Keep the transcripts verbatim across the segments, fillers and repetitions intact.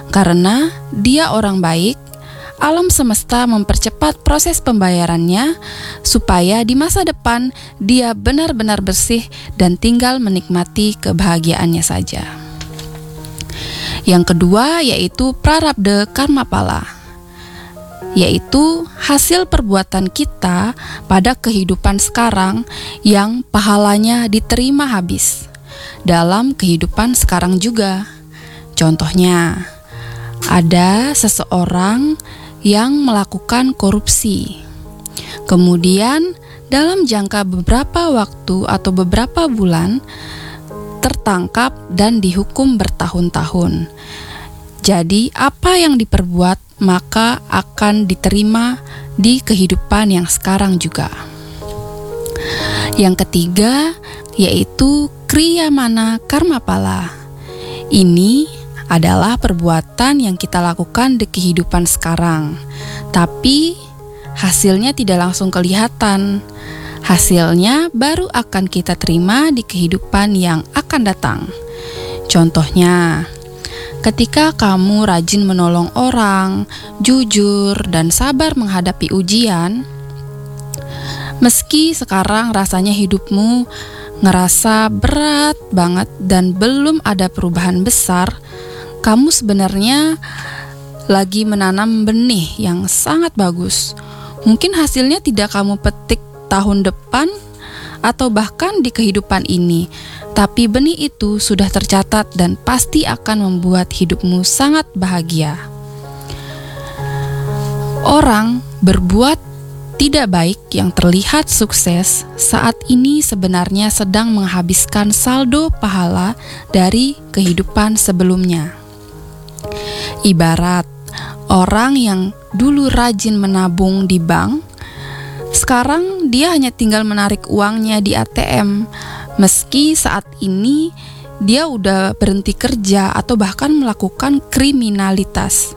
Karena dia orang baik, alam semesta mempercepat proses pembayarannya supaya di masa depan dia benar-benar bersih dan tinggal menikmati kebahagiaannya saja. Yang kedua yaitu prarabdha karma pala, yaitu hasil perbuatan kita pada kehidupan sekarang yang pahalanya diterima habis dalam kehidupan sekarang juga. Contohnya, ada seseorang yang melakukan korupsi. Kemudian dalam jangka beberapa waktu atau beberapa bulan tertangkap dan dihukum bertahun-tahun. Jadi apa yang diperbuat maka akan diterima di kehidupan yang sekarang juga. Yang ketiga yaitu kriyamana karma pala. Ini adalah perbuatan yang kita lakukan di kehidupan sekarang, tapi hasilnya tidak langsung kelihatan. Hasilnya baru akan kita terima di kehidupan yang akan datang. Contohnya, ketika kamu rajin menolong orang, jujur dan sabar menghadapi ujian, meski sekarang rasanya hidupmu ngerasa berat banget dan belum ada perubahan besar, kamu sebenarnya lagi menanam benih yang sangat bagus. Mungkin hasilnya tidak kamu petik tahun depan atau bahkan di kehidupan ini, tapi benih itu sudah tercatat dan pasti akan membuat hidupmu sangat bahagia. Orang berbuat tidak baik yang terlihat sukses saat ini sebenarnya sedang menghabiskan saldo pahala dari kehidupan sebelumnya. Ibarat orang yang dulu rajin menabung di bank, sekarang dia hanya tinggal menarik uangnya di A T M, meski saat ini dia udah berhenti kerja atau bahkan melakukan kriminalitas.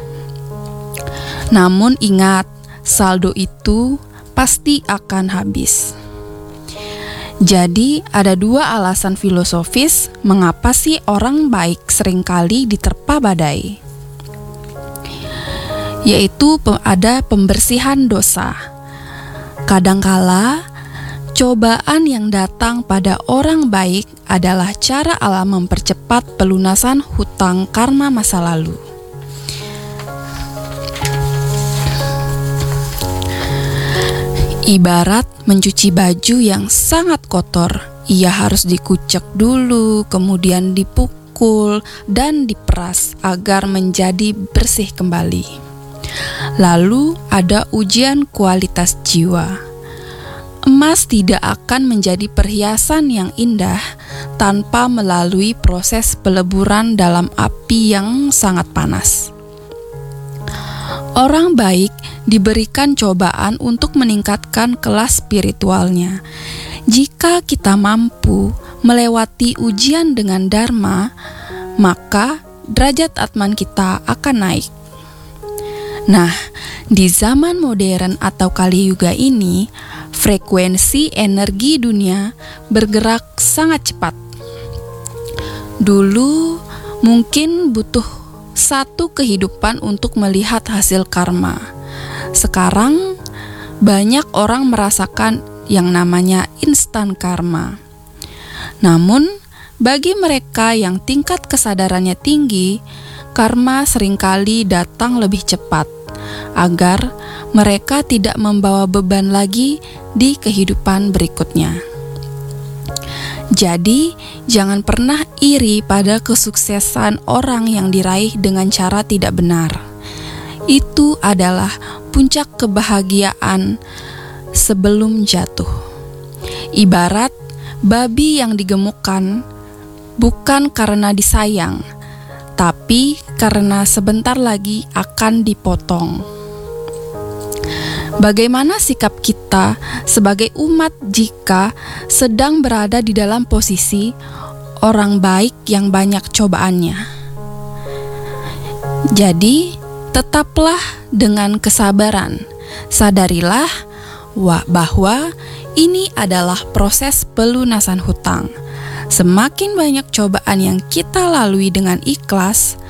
Namun ingat, saldo itu pasti akan habis. Jadi ada dua alasan filosofis mengapa sih orang baik seringkali diterpa badai. Yaitu ada pembersihan dosa. Kadangkala cobaan yang datang pada orang baik adalah cara alam mempercepat pelunasan hutang karma masa lalu. Ibarat mencuci baju yang sangat kotor, ia harus dikucek dulu, kemudian dipukul dan diperas agar menjadi bersih kembali. Lalu ada ujian kualitas jiwa. Emas tidak akan menjadi perhiasan yang indah tanpa melalui proses peleburan dalam api yang sangat panas. Orang baik diberikan cobaan untuk meningkatkan kelas spiritualnya. Jika kita mampu melewati ujian dengan dharma, maka derajat atman kita akan naik. Nah, di zaman modern atau Kali Yuga ini, frekuensi energi dunia bergerak sangat cepat. Dulu mungkin butuh satu kehidupan untuk melihat hasil karma. Sekarang banyak orang merasakan yang namanya instan karma. Namun, bagi mereka yang tingkat kesadarannya tinggi, karma seringkali datang lebih cepat agar mereka tidak membawa beban lagi di kehidupan berikutnya. Jadi, jangan pernah iri pada kesuksesan orang yang diraih dengan cara tidak benar. Itu adalah puncak kebahagiaan sebelum jatuh. Ibarat babi yang digemukkan bukan karena disayang, tapi karena sebentar lagi akan dipotong. Bagaimana sikap kita sebagai umat jika sedang berada di dalam posisi orang baik yang banyak cobaannya? Jadi, tetaplah dengan kesabaran. Sadarilah bahwa ini adalah proses pelunasan hutang. Semakin banyak cobaan yang kita lalui dengan ikhlas,